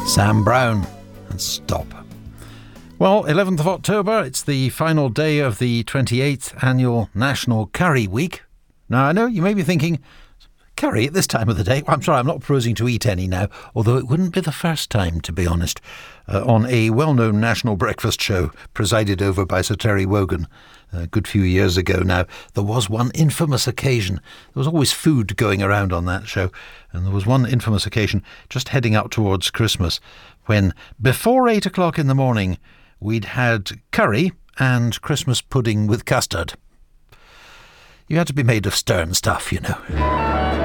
Sam Brown and Stop. Well, 11th of October, it's the final day of the 28th annual National Curry Week. Now, I know you may be thinking, curry at this time of the day? Well, I'm sorry, I'm not proposing to eat any now, although it wouldn't be the first time, to be honest. On a well-known national breakfast show presided over by Sir Terry Wogan a good few years ago now, there was one infamous occasion. There was always food going around on that show, and there was one infamous occasion just heading up towards Christmas when, before 8 o'clock in the morning, we'd had curry and Christmas pudding with custard. You had to be made of stern stuff, you know.